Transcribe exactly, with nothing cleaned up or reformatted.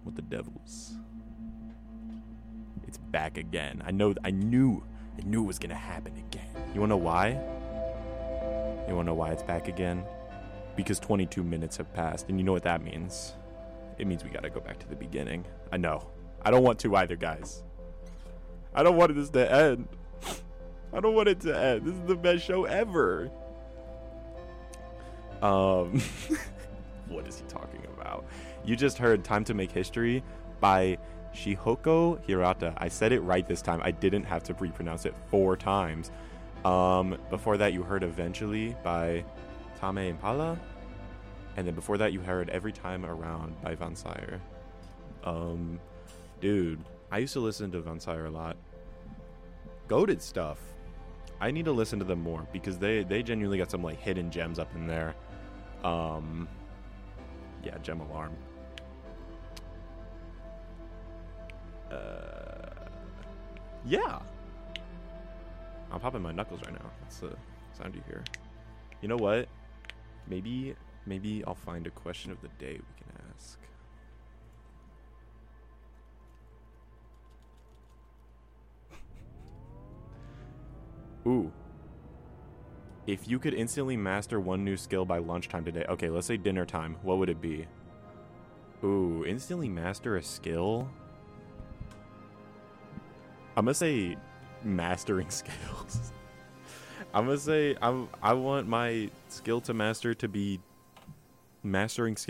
with the Devils. It's back again. I know. I knew. I knew it was gonna happen again. You wanna know why? You wanna know why it's back again? Because twenty-two minutes have passed, and you know what that means. It means we gotta go back to the beginning. I know. I don't want to either, guys. I don't want this to end. I don't want it to end. This is the best show ever. Um, what is he talking about? You just heard Time to Make History by Shihoko Hirata. I said it right this time. I didn't have to repronounce it four times. Um, before that, you heard Eventually by Tame Impala. And then before that, you heard Every Time Around by Van Sire. Um, dude, I used to listen to Van Sire a lot. Goated stuff. I need to listen to them more because they, they genuinely got some like hidden gems up in there. Um, yeah, Gem Alarm. Uh, yeah. I'm popping my knuckles right now. That's the sound you hear. You know what? Maybe, maybe I'll find a question of the day we can ask. Ooh. If you could instantly master one new skill by lunchtime today. Okay, let's say dinner time. What would it be? Ooh, instantly master a skill? I'm gonna say mastering skills. I'm gonna say I'm I want my skill to master to be mastering skills.